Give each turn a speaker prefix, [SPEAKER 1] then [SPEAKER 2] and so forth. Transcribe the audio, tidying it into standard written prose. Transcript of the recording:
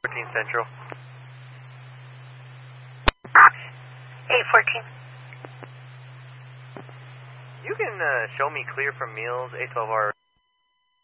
[SPEAKER 1] 14 Central.
[SPEAKER 2] 814.
[SPEAKER 1] You can show me clear from Meals, 812R.